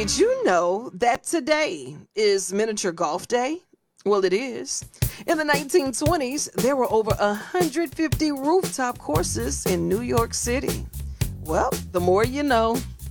Did you know that today is Miniature Golf Day? Well, it is. In the 1920s, there were over 150 rooftop courses in New York City. Well, the more you know.